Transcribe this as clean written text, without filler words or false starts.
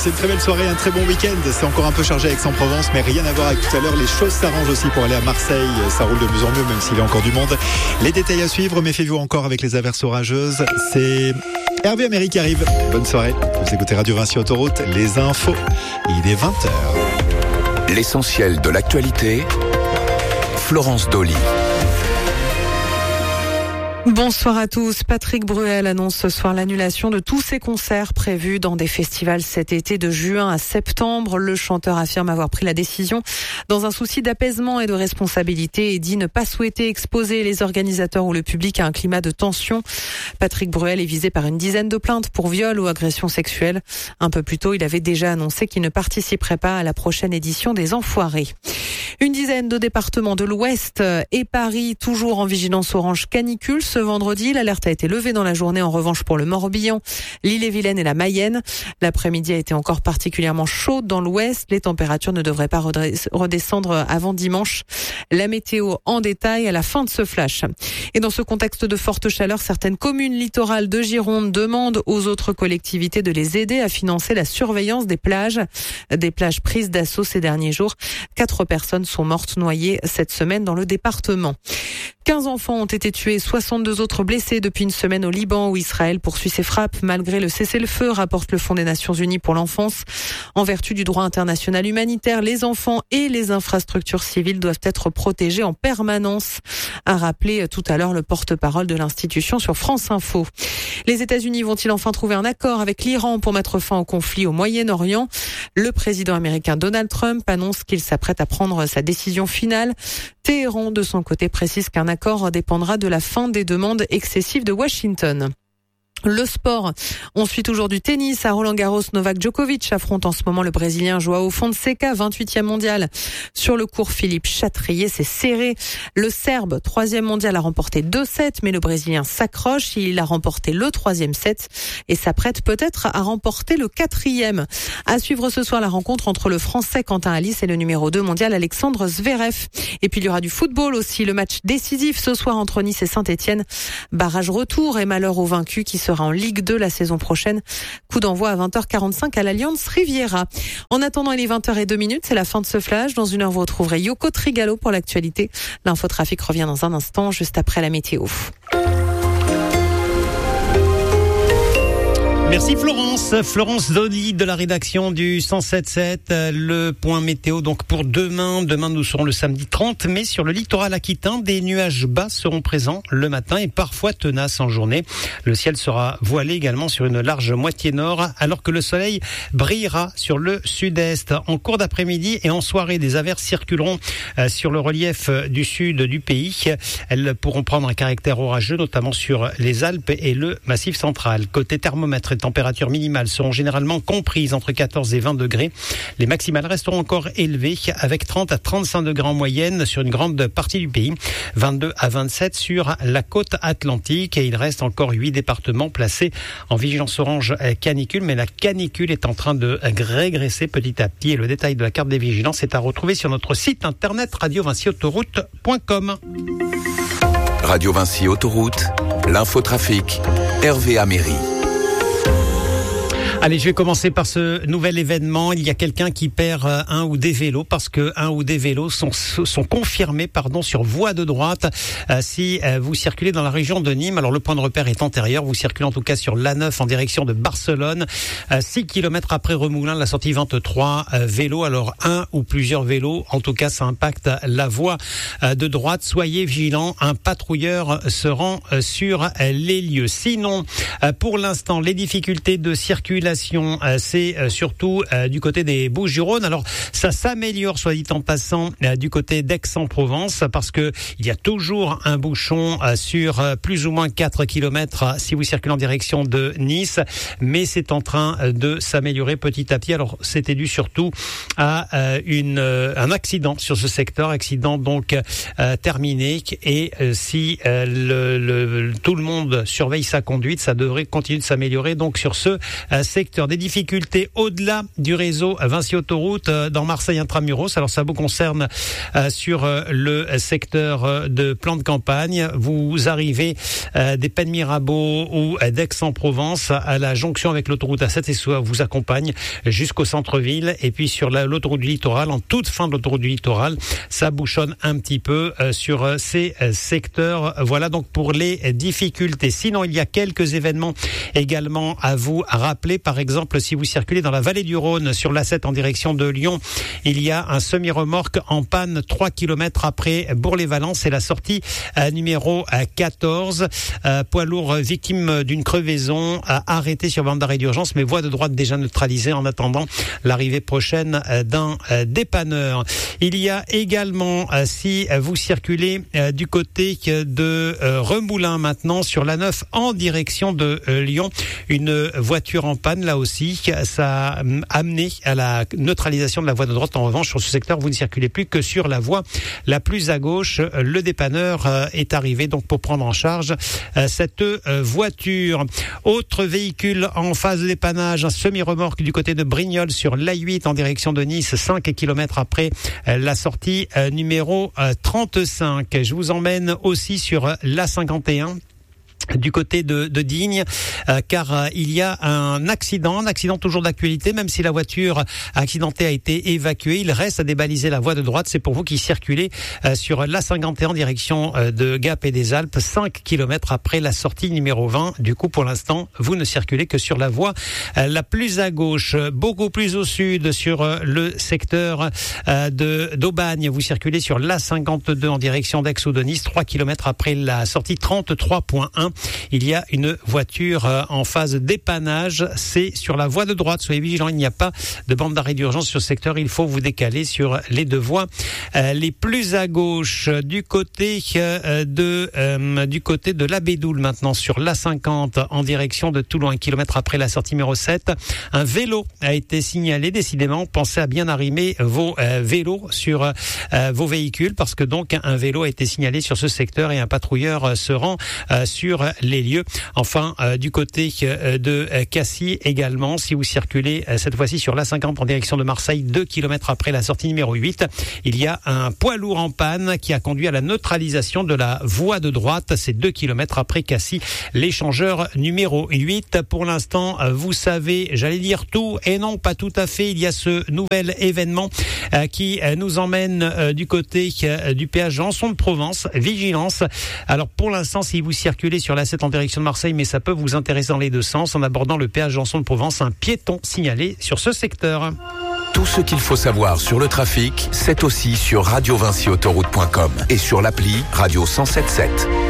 passez une très belle soirée, un très bon week-end. C'est encore un peu chargé avec Aix-en-Provence, mais rien à voir avec tout à l'heure. Les choses s'arrangent aussi pour aller à Marseille. Ça roule de mieux en mieux, même s'il y a encore du monde. Les détails à suivre, méfiez-vous encore avec les averses orageuses. C'est Hervé Améry qui arrive. Bonne soirée. Vous écoutez Radio Vinci Autoroute, les infos. Il est 20h. L'essentiel de l'actualité, Florence Dolly. Bonsoir à tous. Patrick Bruel annonce ce soir l'annulation de tous ses concerts prévus dans des festivals cet été de juin à septembre. Le chanteur affirme avoir pris la décision dans un souci d'apaisement et de responsabilité et dit ne pas souhaiter exposer les organisateurs ou le public à un climat de tension. Patrick Bruel est visé par une dizaine de plaintes pour viol ou agression sexuelle. Un peu plus tôt, il avait déjà annoncé qu'il ne participerait pas à la prochaine édition des Enfoirés. Une dizaine de départements de l'Ouest et Paris, toujours en vigilance orange canicule. Ce vendredi, l'alerte a été levée dans la journée, en revanche pour le Morbihan, l'Ille-et-Vilaine et la Mayenne. L'après-midi a été encore particulièrement chaude dans l'Ouest. Les températures ne devraient pas redescendre avant dimanche. La météo en détail à la fin de ce flash. Et dans ce contexte de forte chaleur, certaines communes littorales de Gironde demandent aux autres collectivités de les aider à financer la surveillance des plages prises d'assaut ces derniers jours. 4 personnes sont mortes noyées cette semaine dans le département. 15 enfants ont été tués, 62 autres blessés depuis une semaine au Liban où Israël poursuit ses frappes malgré le cessez-le-feu, rapporte le Fonds des Nations Unies pour l'enfance. En vertu du droit international humanitaire, les enfants et les infrastructures civiles doivent être protégés en permanence, a rappelé tout à l'heure le porte-parole de l'institution sur France Info. Les États-Unis vont-ils enfin trouver un accord avec l'Iran pour mettre fin au conflit au Moyen-Orient ? Le président américain Donald Trump annonce qu'il s'apprête à prendre sa décision finale. Téhéran, de son côté, précise qu'un accord dépendra de la fin des demandes excessives de Washington. Le sport. On suit toujours du tennis. À Roland-Garros, Novak Djokovic affronte en ce moment le Brésilien João Fonseca, 28e mondial. Sur le court, Philippe Chatrier, c'est serré. Le Serbe, 3e mondial, a remporté 2 sets, mais le Brésilien s'accroche. Il a remporté le 3e set et s'apprête peut-être à remporter le 4e. À suivre ce soir la rencontre entre le Français Quentin Halys et le numéro 2 mondial Alexandre Zverev. Et puis il y aura du football aussi. Le match décisif ce soir entre Nice et Saint-Etienne. Barrage retour et malheur aux vaincus qui sera en Ligue 2 la saison prochaine. Coup d'envoi à 20h45 à l'Alliance Riviera. En attendant, il est 20h02, c'est la fin de ce flash. Dans une heure, vous retrouverez Yoko Trigalo pour l'actualité. L'infotrafic revient dans un instant, juste après la météo. Merci Florence Dolly de la rédaction du 107.7. Le point météo donc pour demain. Demain nous serons le samedi 30 mai sur le littoral aquitain. Des nuages bas seront présents le matin et parfois tenaces en journée. Le ciel sera voilé également sur une large moitié nord alors que le soleil brillera sur le sud-est. En cours d'après-midi et en soirée, des averses circuleront sur le relief du sud du pays. Elles pourront prendre un caractère orageux notamment sur les Alpes et le Massif central. Côté thermomètre, les températures minimales seront généralement comprises entre 14 et 20 degrés. Les maximales resteront encore élevées avec 30 à 35 degrés en moyenne sur une grande partie du pays. 22 à 27 sur la côte atlantique et il reste encore 8 départements placés en vigilance orange canicule. Mais la canicule est en train de régresser petit à petit et le détail de la carte des vigilances est à retrouver sur notre site internet radiovinciautoroute.com. Radio Vinci Autoroute, l'infotrafic, Hervé Améry. Allez, je vais commencer par ce nouvel événement. Il y a quelqu'un qui perd un ou des vélos parce que un ou des vélos sont confirmés sur voie de droite. Si vous circulez dans la région de Nîmes, alors le point de repère est antérieur. Vous circulez en tout cas sur l'A9 en direction de Barcelone. 6 km après Remoulins, la sortie 23, vélo. Alors un ou plusieurs vélos, en tout cas ça impacte la voie de droite. Soyez vigilants, un patrouilleur se rend sur les lieux. Sinon, pour l'instant, les difficultés de circulation, c'est surtout du côté des Bouches-du-Rhône. Alors ça s'améliore, soit dit en passant, du côté d'Aix-en-Provence parce que il y a toujours un bouchon sur plus ou moins 4 km si vous circulez en direction de Nice, mais c'est en train de s'améliorer petit à petit. Alors c'était dû surtout à un accident sur ce secteur, accident donc terminé et si tout le monde surveille sa conduite, ça devrait continuer de s'améliorer donc sur ce secteur. secteur. Des difficultés au-delà du réseau Vinci Autoroute dans Marseille Intramuros. Alors ça vous concerne sur le secteur de plan de campagne. Vous arrivez des Pennes Mirabeau ou d'Aix-en-Provence à la jonction avec l'autoroute A7 et ça vous accompagne jusqu'au centre-ville. Et puis sur l'autoroute du littoral, en toute fin de l'autoroute du littoral, ça bouchonne un petit peu sur ces secteurs. Voilà donc pour les difficultés. Sinon, il y a quelques événements également à vous rappeler. Par exemple, si vous circulez dans la vallée du Rhône sur l'A7 en direction de Lyon, il y a un semi-remorque en panne 3 km après Bourg-les-Valences. C'est la sortie numéro 14. Poids lourd victime d'une crevaison arrêté sur bande d'arrêt d'urgence, mais voie de droite déjà neutralisée en attendant l'arrivée prochaine d'un dépanneur. Il y a également, si vous circulez du côté de Remoulins maintenant sur la 9 en direction de Lyon, une voiture en panne là aussi, ça a amené à la neutralisation de la voie de droite. En revanche, sur ce secteur, vous ne circulez plus que sur la voie la plus à gauche. Le dépanneur est arrivé donc pour prendre en charge cette voiture. Autre véhicule en phase de dépannage, un semi-remorque du côté de Brignoles sur l'A8 en direction de Nice, 5 km après la sortie numéro 35. Je vous emmène aussi sur l'A51. Du côté de Digne, car il y a un accident toujours d'actualité, même si la voiture accidentée a été évacuée, il reste à débaliser la voie de droite. C'est pour vous qui circulez sur l'A51 en direction de Gap et des Alpes, 5 km après la sortie numéro 20. Du coup, pour l'instant, vous ne circulez que sur la voie la plus à gauche. Beaucoup plus au sud, sur le secteur d'Aubagne, vous circulez sur l'A52 en direction d'Aix ou de Nice, 3 km après la sortie 33.1. Il y a une voiture en phase dépannage, c'est sur la voie de droite. Soyez vigilants, il n'y a pas de bande d'arrêt d'urgence sur ce secteur. Il faut vous décaler sur les deux voies les plus à gauche. Du côté de la Bédoule maintenant, sur l'A50 en direction de Toulon, 1 km après la sortie numéro 7. Un vélo a été signalé. Décidément, pensez à bien arrimer vos vélos sur vos véhicules, parce que donc un vélo a été signalé sur ce secteur et un patrouilleur se rend sur les lieux. Enfin, du côté de Cassis également, si vous circulez cette fois-ci sur l'A50 en direction de Marseille, 2 km après la sortie numéro 8, il y a un poids lourd en panne qui a conduit à la neutralisation de la voie de droite. C'est 2 km après Cassis, l'échangeur numéro 8. Pour l'instant, vous savez, j'allais dire tout, et non, pas tout à fait. Il y a ce nouvel événement qui nous emmène du côté du péage Janson de Provence. Vigilance. Alors pour l'instant, si vous circulez sur l'A7 en direction de Marseille, mais ça peut vous intéresser dans les deux sens, en abordant le péage Janson de Provence, un piéton signalé sur ce secteur. Tout ce qu'il faut savoir sur le trafic, c'est aussi sur radiovinciautoroute.com et sur l'appli Radio 107.7.